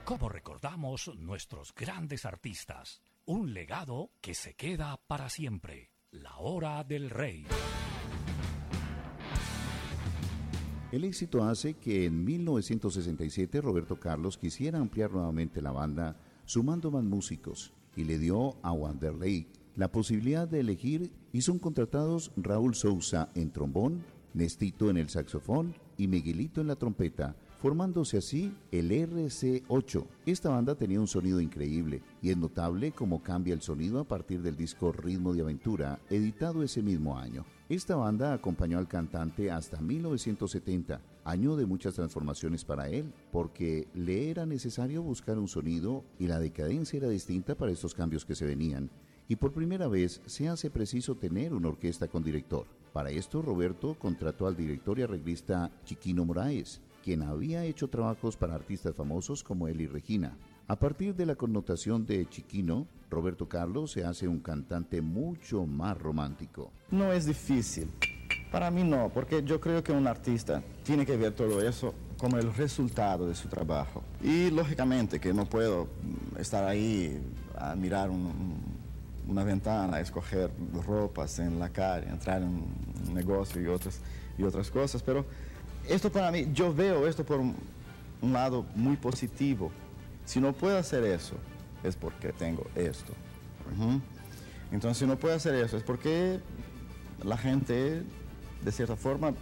Como recordamos nuestros grandes artistas, un legado que se queda para siempre. La Hora del Rey. El éxito hace que en 1967 Roberto Carlos quisiera ampliar nuevamente la banda, sumando más músicos, y le dio a Wanderlei la posibilidad de elegir, y son contratados Raúl Sousa en trombón, Nestito en el saxofón y Miguelito en la trompeta, formándose así el RC8. Esta banda tenía un sonido increíble y es notable cómo cambia el sonido a partir del disco Ritmo de Aventura, editado ese mismo año. Esta banda acompañó al cantante hasta 1970, año de muchas transformaciones para él, porque le era necesario buscar un sonido y la decadencia era distinta para estos cambios que se venían. Y por primera vez se hace preciso tener una orquesta con director. Para esto Roberto contrató al director y arreglista Chiquino Moraes, quien había hecho trabajos para artistas famosos como él y Regina. A partir de la connotación de Chiquino, Roberto Carlos se hace un cantante mucho más romántico. No es difícil, para mí no, porque yo creo que un artista tiene que ver todo eso como el resultado de su trabajo. Y lógicamente que no puedo estar ahí a mirar una ventana, a escoger ropas en la calle, entrar en un negocio y otras cosas, pero esto para mí, yo veo esto por un lado muy positivo. Si no puedo hacer eso, es porque tengo esto. Entonces, si no puedo hacer eso, es porque la gente, de cierta forma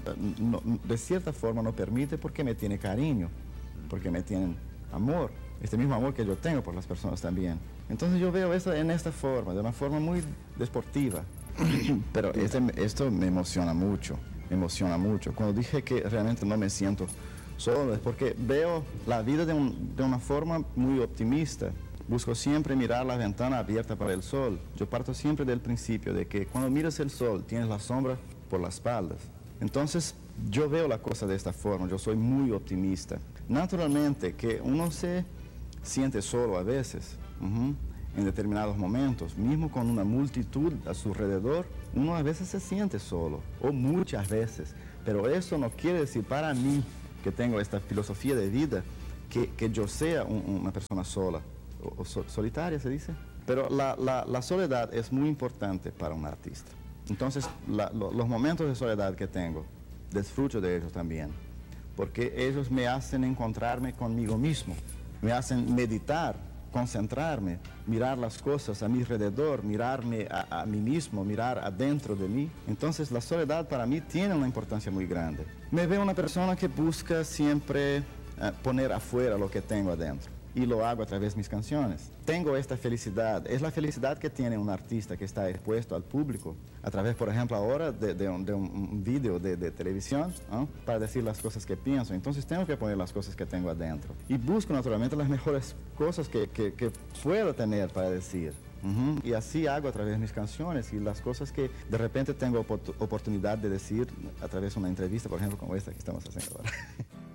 no permite, porque me tiene cariño, porque me tienen amor, este mismo amor que yo tengo por las personas también. Entonces yo veo esto en esta forma, de una forma muy deportiva. Pero esto me emociona mucho. Cuando dije que realmente no me siento solo, es porque veo la vida de una forma muy optimista. Busco siempre mirar la ventana abierta para el sol. Yo parto siempre del principio de que cuando miras el sol, tienes la sombra por las espaldas. Entonces, yo veo la cosa de esta forma, yo soy muy optimista. Naturalmente que uno se siente solo a veces, en determinados momentos, mismo con una multitud a su alrededor, uno a veces se siente solo, o muchas veces. Pero eso no quiere decir para mí, que tengo esta filosofía de vida, que yo sea una persona sola, o solitaria se dice. Pero la soledad es muy importante para un artista. Entonces, los momentos de soledad que tengo, disfruto de ellos también, porque ellos me hacen encontrarme conmigo mismo, me hacen meditar, concentrarme, mirar las cosas a mi alrededor, mirarme a mí mismo, mirar adentro de mí. Entonces la soledad para mí tiene una importancia muy grande. Me veo una persona que busca siempre poner afuera lo que tengo adentro. Y lo hago a través de mis canciones. Tengo esta felicidad, es la felicidad que tiene un artista que está expuesto al público, a través, por ejemplo, ahora de un video de televisión, ¿no? Para decir las cosas que pienso. Entonces tengo que poner las cosas que tengo adentro. Y busco naturalmente las mejores cosas que puedo tener para decir. Y así hago a través de mis canciones y las cosas que de repente tengo oportunidad de decir a través de una entrevista, por ejemplo, como esta que estamos haciendo ahora.